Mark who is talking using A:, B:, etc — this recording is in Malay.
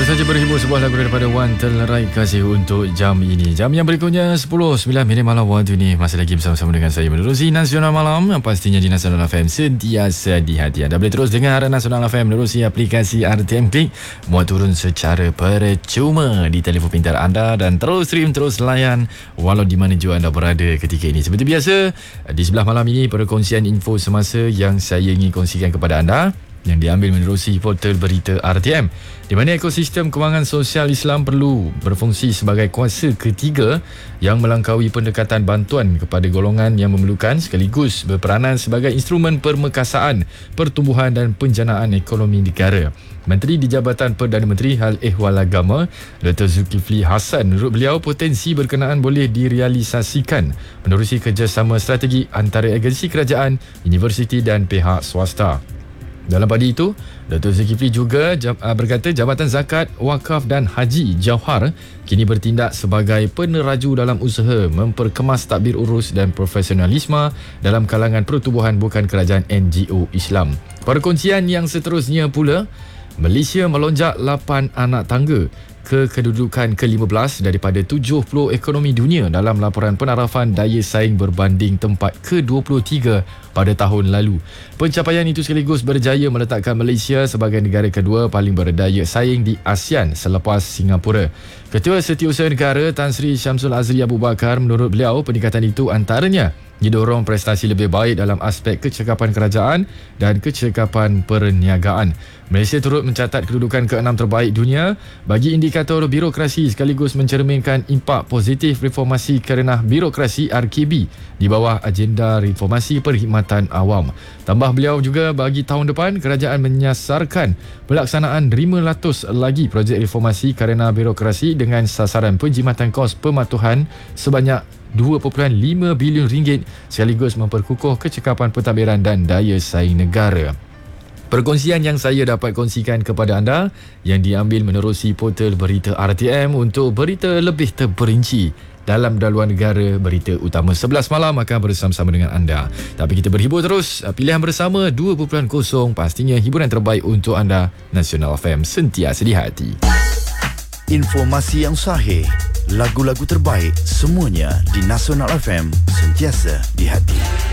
A: saja berhibur sebuah lagu daripada Wan Telerai Kasih untuk jam ini. Jam yang berikutnya 10.09 malam waktu ini. Masih lagi bersama-sama dengan saya menerusi Nasional Malam, pastinya di Nasional FM sentiasa di hati anda. Boleh terus dengar Nasional FM menerusi aplikasi RTM Klik, muat turun secara percuma di telefon pintar anda, dan terus stream, terus layan walau di mana jua anda berada ketika ini. Seperti biasa, di sebelah malam ini perkongsian info semasa yang saya ingin kongsikan kepada anda yang diambil menerusi portal berita RTM, di mana ekosistem kewangan sosial Islam perlu berfungsi sebagai kuasa ketiga yang melangkaui pendekatan bantuan kepada golongan yang memerlukan, sekaligus berperanan sebagai instrumen permekasaan, pertumbuhan dan penjanaan ekonomi negara. Menteri di Jabatan Perdana Menteri Hal Ehwal Agama, Dr. Zulkifli Hassan, menurut beliau potensi berkenaan boleh direalisasikan menerusi kerjasama strategi antara agensi kerajaan, universiti dan pihak swasta. Dalam pada itu, Dr. Zulkifli juga berkata Jabatan Zakat, Wakaf dan Haji Jauhar kini bertindak sebagai peneraju dalam usaha memperkemas tadbir urus dan profesionalisme dalam kalangan pertubuhan bukan kerajaan NGO Islam. Perkongsian yang seterusnya pula, Malaysia melonjak 8 anak tangga ke kedudukan ke-15 daripada 70 ekonomi dunia dalam laporan penarafan daya saing berbanding tempat ke-23 pada tahun lalu. Pencapaian itu sekaligus berjaya meletakkan Malaysia sebagai negara kedua paling berdaya saing di ASEAN selepas Singapura. Ketua Setiausaha Negara Tan Sri Syamsul Azri Abu Bakar, menurut beliau peningkatan itu antaranya didorong prestasi lebih baik dalam aspek kecekapan kerajaan dan kecekapan perniagaan. Malaysia turut mencatat kedudukan ke-6 terbaik dunia bagi indikator birokrasi, sekaligus mencerminkan impak positif reformasi kerenah birokrasi RKB di bawah agenda reformasi perkhidmatan awam. Tambah beliau juga, bagi tahun depan kerajaan menyasarkan pelaksanaan 500 lagi projek reformasi kerenah birokrasi dengan sasaran penjimatan kos pematuhan sebanyak 2.5 bilion ringgit, sekaligus memperkukuh kecekapan pentadbiran dan daya saing negara. Perkongsian yang saya dapat kongsikan kepada anda yang diambil menerusi portal berita RTM. Untuk berita lebih terperinci dalam daluan negara, berita utama 11 malam akan bersama-sama dengan anda. Tapi kita berhibur terus, pilihan bersama 2.0, pastinya hiburan terbaik untuk anda. Nasional FM sentiasa di hati.
B: Informasi yang sahih, lagu-lagu terbaik, semuanya di Nasional FM sentiasa di hati.